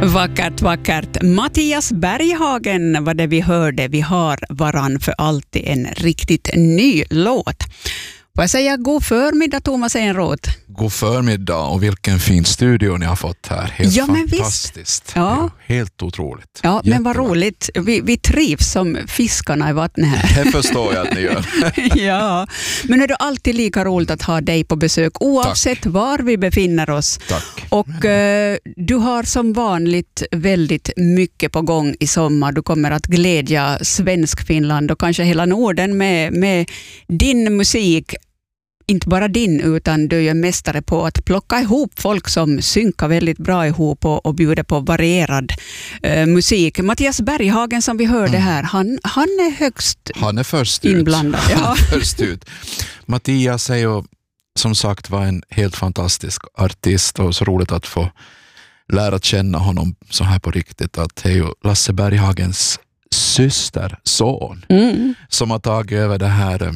Vackert, vackert. Mattias Berghagen var det vi hörde. Vi har varann för alltid, en riktigt ny låt. Får jag säga god förmiddag, Thomas Enroth? God förmiddag, och vilken fin studio ni har fått här. Helt fantastiskt. Ja. Helt otroligt. Ja, men vad roligt. Vi trivs som fiskarna i vattnet här. Det förstår jag att ni gör. Ja, men är det alltid lika roligt att ha dig på besök oavsett Tack. Var vi befinner oss. Tack. Och du har som vanligt väldigt mycket på gång i sommar. Du kommer att glädja Svensk-Finland och kanske hela Norden med din musik. Inte bara din, utan du är mästare på att plocka ihop folk som synkar väldigt bra ihop och bjuder på varierad musik. Mattias Berghagen som vi hörde här, han är högst Han är först inblandad. Ut. Han är först ut. Mattias är ju som sagt var en helt fantastisk artist, och så roligt att få lära känna honom så här på riktigt. Att det är ju Lasse Berghagens systerson som har tagit över det här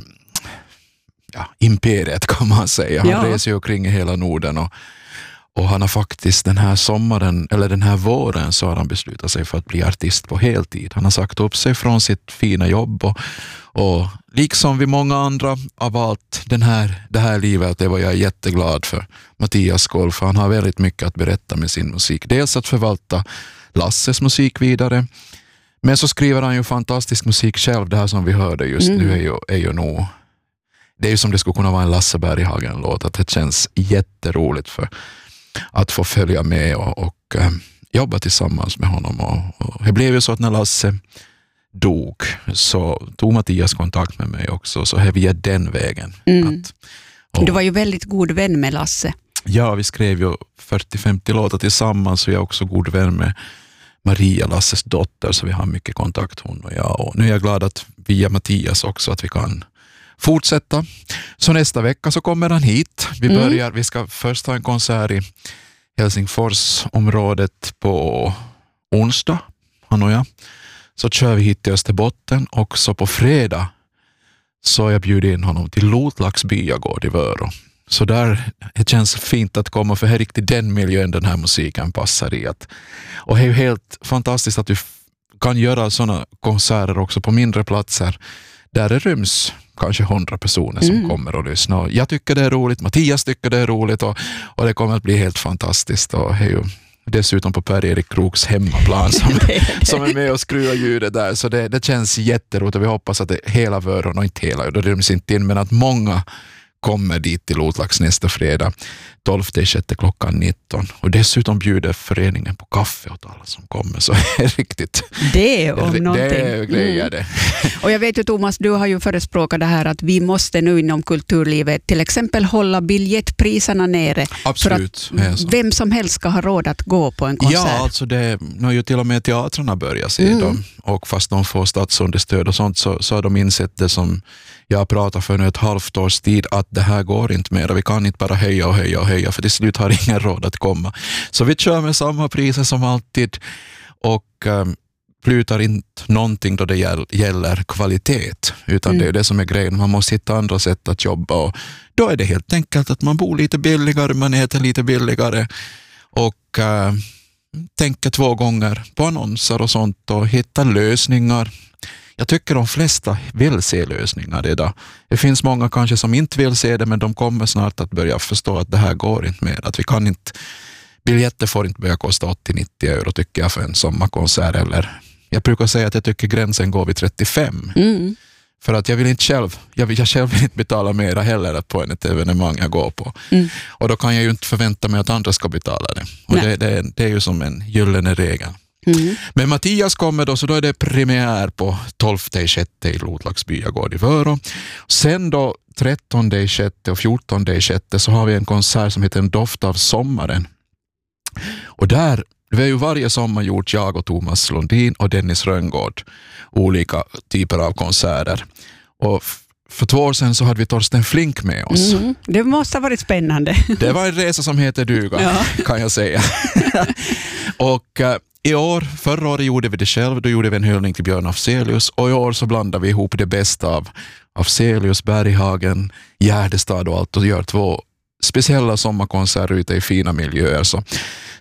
imperiet, kan man säga. Han reser ju kring i hela Norden, och han har faktiskt den här sommaren, eller den här våren, så har han beslutat sig för att bli artist på heltid. Han har sagt upp sig från sitt fina jobb och liksom vi många andra har valt det här livet. Det var jag jätteglad för Mattias skull, för han har väldigt mycket att berätta med sin musik. Dels att förvalta Lasses musik vidare, men så skriver han ju fantastisk musik själv. Det här som vi hörde just nu är ju nog, det är ju som det skulle kunna vara en Lasse Berghagen-låt. Att det känns jätteroligt för att få följa med och jobba tillsammans med honom. Och det blev ju så att när Lasse dog så tog Mattias kontakt med mig också. Så här via den vägen. Du var ju väldigt god vän med Lasse. Ja, vi skrev ju 40-50 låtar tillsammans, och jag är också god vän med Maria, Lasses dotter. Så vi har mycket kontakt, hon och jag. Och nu är jag glad att via Mattias också att vi kan fortsätta. Så nästa vecka så kommer han hit. Vi ska först ha en konsert i Helsingforsområdet på onsdag, han och jag. Så kör vi hit till Österbotten, och så på fredag så har jag bjudit in honom till Lotlax byagård i Vörå. Så där, det känns fint att komma, för det är riktigt den miljön den här musiken passar i. Och det är ju helt fantastiskt att vi kan göra sådana konserter också på mindre platser, där det ryms kanske 100 personer som kommer och lyssnar. Jag tycker det är roligt, Mattias tycker det är roligt, och det kommer att bli helt fantastiskt. Och det är ju dessutom på Per-Erik Kroks hemmaplan som är med och skruvar ljudet där. Så det känns jätteroligt, och vi hoppas att det hela Vörön, och inte hela, det ryms inte in, men att många kommer dit till Lotlax nästa fredag 12/6 klockan 19. Och dessutom bjuder föreningen på kaffe åt alla som kommer. Så det är riktigt. Det är om någonting. Det är glädjande. Och jag vet ju, Thomas, du har ju förespråkat det här att vi måste nu inom kulturlivet till exempel hålla biljettpriserna nere. Absolut. För att vem som helst ska ha råd att gå på en konsert. Ja, alltså nu har ju till och med teatrarna börjat se dem. Och fast de får statsunderstöd och sånt, så har de insett det som jag pratar för nu ett halvt års tid, att det här går inte mer. Vi kan inte bara höja, för till slut har ingen råd att komma. Så vi kör med samma priser som alltid, och plutar inte någonting då det gäller kvalitet, utan det är det som är grejen. Man måste hitta andra sätt att jobba, och då är det helt enkelt att man bor lite billigare, man äter lite billigare, och tänker 2 gånger på annonser och sånt, och hitta lösningar. Jag tycker de flesta vill se lösningar idag. Det finns många kanske som inte vill se det, men de kommer snart att börja förstå att det här går inte mer. Att vi kan inte, biljetter får inte börja kosta 80-90 euro tycker jag för en sommarkonsert. Eller jag brukar säga att jag tycker gränsen går vid 35. För att jag vill inte betala mera heller på ett evenemang jag går på. Och då kan jag ju inte förvänta mig att andra ska betala det. Och det är ju som en gyllene regel. Men Mattias kommer då, så då är det premiär på 12/6 i Lotlax byagård i Vörå. Sen då 13/6 och 14/6 så har vi en konsert som heter En doft av sommaren. Och där, vi har ju varje sommar gjort, jag och Thomas Lundin och Dennis Rönngård, olika typer av konserter. Och för 2 år sedan så hade vi Torsten Flink med oss. Det måste ha varit spännande. Det var en resa som heter duga, kan jag säga. Och i år, förra året gjorde vi det själv, då gjorde vi en hyllning till Björn Afzelius, och i år så blandar vi ihop det bästa av Afzelius, Berghagen, Gärdestad och allt, och gör 2 speciella sommarkonserter ute i fina miljöer. Så